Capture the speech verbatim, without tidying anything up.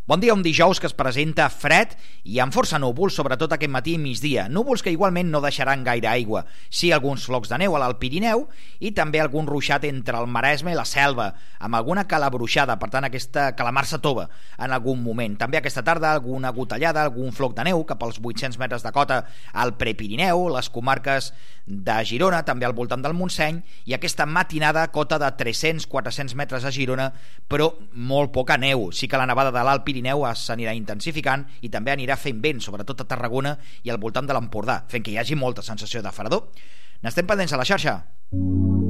Bon dia, un dijous que es presenta fred i amb força núvols, sobretot aquest matí i migdia. Núvols que igualment no deixaran gaire aigua. Sí, alguns flocs de neu a l'Alt Pirineu i també algun ruixat entre el Maresme i la Selva, amb alguna calabruixada, per tant aquesta calamarsa tova en algun moment. També aquesta tarda alguna gotellada, algun floc de neu cap als vuit-cents metres de cota al Prepirineu, les comarques de Girona, també al voltant del Montseny, i aquesta matinada cota de tres-cents a quatre-cents metres a Girona, però molt poca neu. Sí que la nevada de l'Alt Pirineu s'anirà intensificant i també anirà fent vent, sobretot a Tarragona i al voltant de l'Empordà, fent que hi hagi molta sensació de fredor. N'estem pendents a la xarxa.